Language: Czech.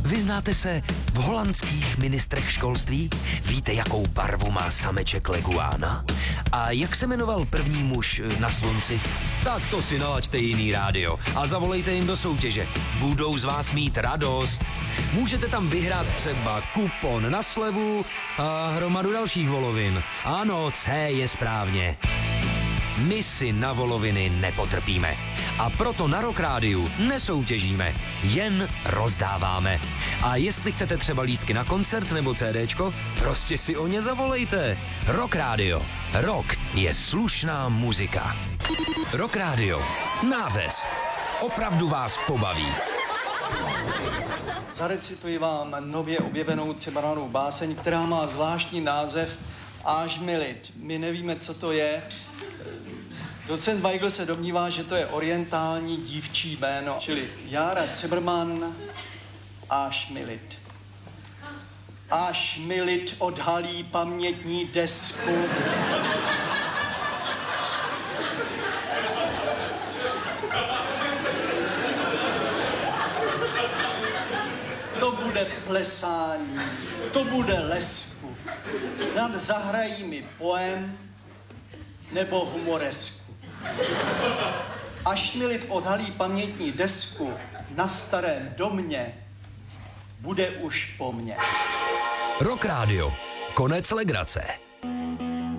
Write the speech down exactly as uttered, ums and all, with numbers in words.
Vyznáte se v holandských ministrech školství? Víte, jakou barvu má sameček leguána? A jak se jmenoval první muž na slunci? Tak to si nalaďte jiný rádio a zavolejte jim do soutěže. Budou z vás mít radost. Můžete tam vyhrát třeba kupon na slevu a hromadu dalších volovin. Ano, C je správně. My si na voloviny nepotrpíme. A proto na Rock Rádiu nesoutěžíme, jen rozdáváme. A jestli chcete třeba lístky na koncert nebo CDčko, prostě si o ně zavolejte. Rock Rádio. Rock je slušná muzika. Rock Rádio. Nářez. Opravdu vás pobaví. Zarecituji vám nově objevenou Cimrmanovou báseň, která má zvláštní název Až mi lid. My nevíme, co to je. Docent Weigl se domnívá, že to je orientální dívčí jméno, čili Jára Cimrman, Až mi lid. Až mi lid odhalí pamětní desku. To bude plesání, to bude lesku. Snad zahrají mi poem nebo humoresku. Až mi lid odhalí pamětní desku na starém domě, bude už po mně. Rock Rádio. Konec legrace.